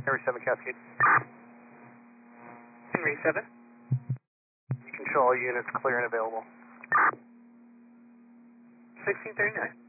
Henry 7 Cascade. Henry 7. You can show all units clear and available. 1639.